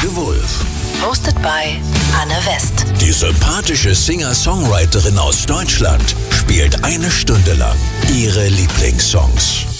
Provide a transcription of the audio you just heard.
de Wolf. Hosted by Anne West. Die sympathische Singer-Songwriterin aus Deutschland spielt 1 Stunde lang ihre Lieblingssongs.